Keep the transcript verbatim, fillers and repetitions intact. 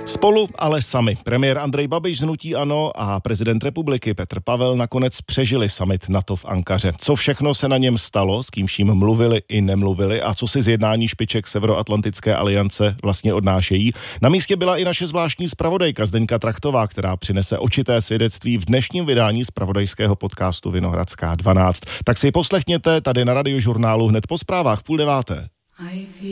Spolu, ale sami. Premiér Andrej Babiš z hnutí ANO a prezident republiky Petr Pavel nakonec přežili summit NATO v Ankaře. Co všechno se na něm stalo, s kým vším mluvili i nemluvili a co si z jednání špiček Severoatlantické aliance vlastně odnášejí. Na místě byla i naše zvláštní zpravodajka Zdeňka Trachtová, která přinese očité svědectví v dnešním vydání zpravodajského podcastu Vinohradská dvanáct. Tak si ji poslechněte tady na Radiožurnálu hned po zprávách půl deváté.